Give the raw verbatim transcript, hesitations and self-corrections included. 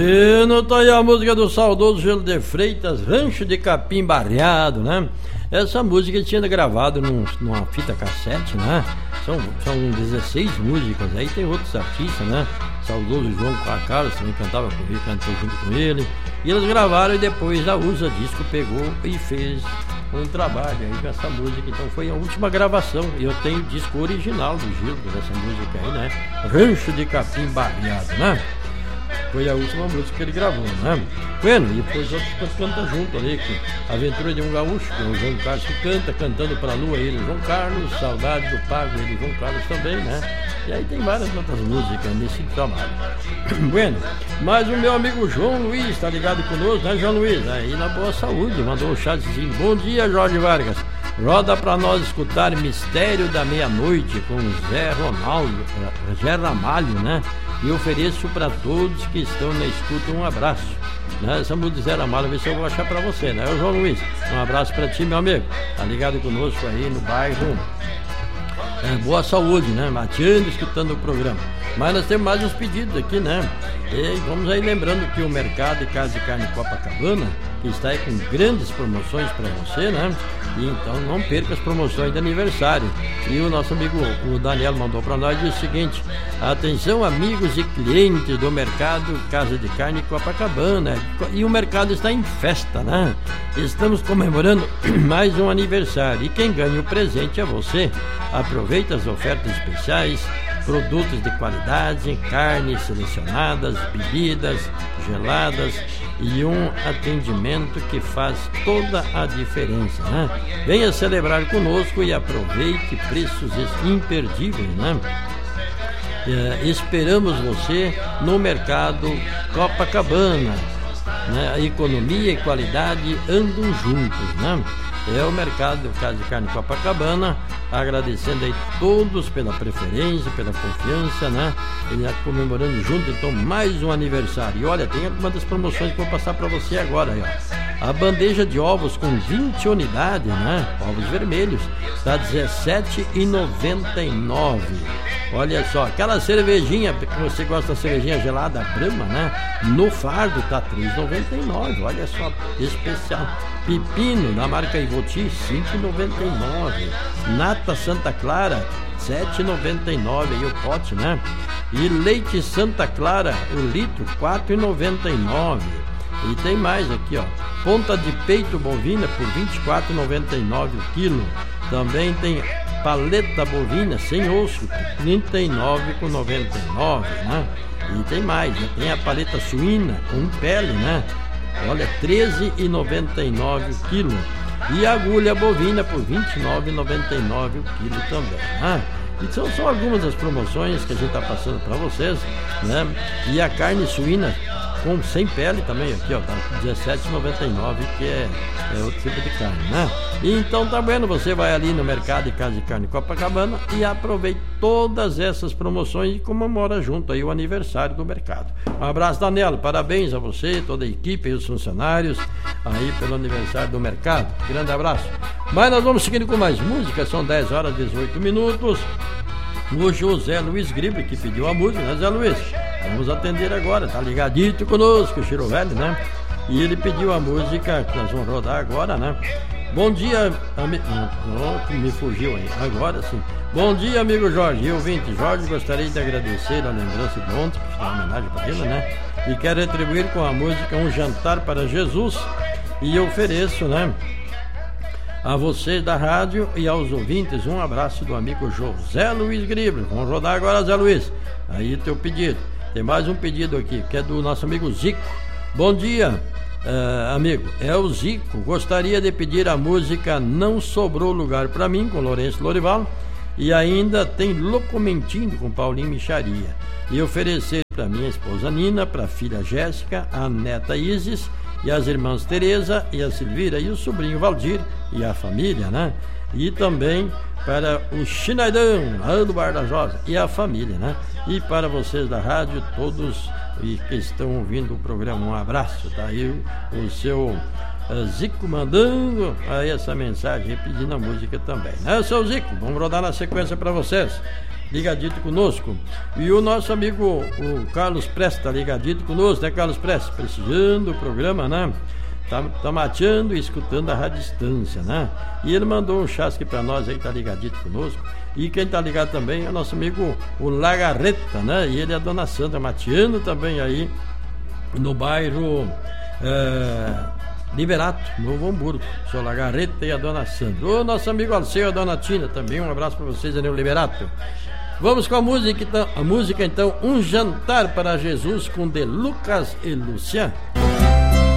Bueno, tá aí a música do saudoso Gelo de Freitas, Rancho de Capim Barreado, né? Essa música tinha gravado num, numa fita cassete, né? São, são dezesseis músicas, aí tem outros artistas, né? Saudoso João Carlos também cantava com ele, cantou junto com ele. E eles gravaram e depois a Usa Disco pegou e fez um trabalho aí com essa música. Então foi a última gravação. E eu tenho o disco original do Gil, dessa música aí, né? Rancho de Capim Barreado, né? Foi a última música que ele gravou, né? Bueno, e depois outros cantam junto ali, que Aventura de um Gaúcho, que é o João Carlos que canta, Cantando pra Lua, ele João Carlos, Saudade do Pago, ele João Carlos também, né? E aí tem várias outras músicas nesse trabalho. Bueno, mas o meu amigo João Luiz tá ligado conosco, né, João Luiz? Aí na boa saúde, mandou um chatzinho. Bom dia, Jorge Vargas. Roda pra nós escutar Mistério da Meia-Noite com Zé Ronaldo, Zé Ramalho, né? E ofereço para todos que estão na escuta um abraço, né? Essa música de Zé Ramalho, ver se eu vou achar para você, né? O João Luiz, um abraço para ti, meu amigo. Tá ligado conosco aí no bairro. É, boa saúde, né? Mateando, escutando o programa. Mas nós temos mais uns pedidos aqui, né? E vamos aí lembrando que o Mercado de Casa de Carne Copacabana, que está aí com grandes promoções para você, né? E então não perca as promoções de aniversário. E o nosso amigo, o Daniel, mandou para nós o seguinte: atenção, amigos e clientes do Mercado Casa de Carne Copacabana. E o mercado está em festa, né? Estamos comemorando mais um aniversário. E quem ganha o presente é você. Aproveita as ofertas especiais, produtos de qualidade, carnes selecionadas, bebidas geladas e um atendimento que faz toda a diferença, né? Venha celebrar conosco e aproveite preços imperdíveis, né? É, esperamos você no Mercado Copacabana, né? A economia e qualidade andam juntos, né? É o Mercado Casa de Carne Copacabana, agradecendo aí todos pela preferência, pela confiança, né? E comemorando junto, então, mais um aniversário. E olha, tem algumas das promoções que vou passar para você agora aí, ó. A bandeja de ovos com vinte unidades, né? Ovos vermelhos, está dezessete reais e noventa e nove centavos. Olha só, aquela cervejinha, que você gosta da cervejinha gelada, Brahma, né? No fardo tá três reais e noventa e nove centavos. Olha só, especial. Pepino da marca Ivoti, cinco reais e noventa e nove centavos. Nata Santa Clara, sete reais e noventa e nove centavos. Aí o pote, né? E leite Santa Clara, o litro, quatro reais e noventa e nove centavos. E tem mais aqui, ó. Ponta de peito bovina por vinte e quatro reais e noventa e nove centavos o quilo. Também tem paleta bovina sem osso, trinta e nove reais e noventa e nove centavos, né? E tem mais, né? Tem a paleta suína com pele, né? Olha, treze reais e noventa e nove centavos o quilo. E a agulha bovina por vinte e nove reais e noventa e nove centavos o quilo também, né? E são só algumas das promoções que a gente está passando para vocês, né? E a carne suína com sem pele também aqui, ó, tá dezessete reais e noventa e nove centavos, que é, é outro tipo de carne, né? E então tá vendo, você vai ali no Mercado de Casa de Carne Copacabana e aproveita todas essas promoções e comemora junto aí o aniversário do mercado. Um abraço, Danilo, parabéns a você, toda a equipe e os funcionários aí pelo aniversário do mercado. Grande abraço. Mas nós vamos seguindo com mais música, são dez horas e dezoito minutos. O José Luiz Gribe que pediu a música, né, Zé Luiz? Vamos atender agora, tá ligadito conosco, Chiro Velho, né? E ele pediu a música que nós vamos rodar agora, né? Bom dia, amigo. Oh, me fugiu aí, agora sim. Bom dia, amigo Jorge. Eu, ouvinte Jorge, gostaria de agradecer a lembrança de ontem, que uma homenagem para ele, né? E quero retribuir com a música Um Jantar para Jesus. E eu ofereço, né? A vocês da rádio e aos ouvintes, um abraço do amigo José Luiz Gribe. Vamos rodar agora, Zé Luiz. Aí teu pedido. Tem mais um pedido aqui, que é do nosso amigo Zico. Bom dia, uh, amigo. É o Zico. Gostaria de pedir a música Não Sobrou Lugar Pra Mim, com Lourenço Lorival. E ainda tem Locomentindo, com Paulinho Micharia. E oferecer para minha esposa Nina, para a filha Jéssica, a neta Isis, e as irmãs Tereza e a Silvira, e o sobrinho Valdir, e a família, né? E também para o Chinaidão, lá do Bar da Josa, e a família, né? E para vocês da rádio, todos e que estão ouvindo o programa, um abraço, tá aí o, o seu Zico mandando aí essa mensagem pedindo a música também, né, seu Zico? Vamos rodar na sequência para vocês, ligadito conosco. E o nosso amigo o Carlos Prestes tá ligadito conosco, né, Carlos Prestes? Prestigiando o programa, né? Tá, tá mateando e escutando a rádio distância, né? E ele mandou um chasque pra nós aí, tá ligadito conosco. E quem tá ligado também é o nosso amigo o Lagarreta, né? E ele é a Dona Sandra mateando também aí no bairro é, Liberato, Novo Hamburgo. O seu Lagarreta e a Dona Sandra. O nosso amigo Alceu e a Dona Tina também, um abraço pra vocês aí no Liberato. Vamos com a música, então, a música então, Um Jantar para Jesus com De Lucas e Luciano.